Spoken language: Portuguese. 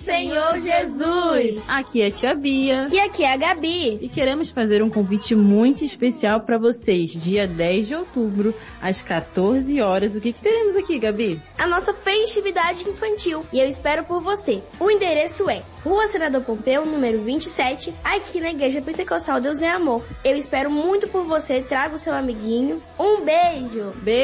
Senhor Jesus! Aqui é a tia Bia. E aqui é a Gabi. E queremos fazer um convite muito especial para vocês. Dia 10 de outubro, às 14 horas. O que teremos aqui, Gabi? A nossa festividade infantil. E eu espero por você. O endereço é Rua Senador Pompeu, número 27, aqui na Igreja Pentecostal Deus é Amor. Eu espero muito por você. Traga o seu amiguinho. Um beijo! Beijo!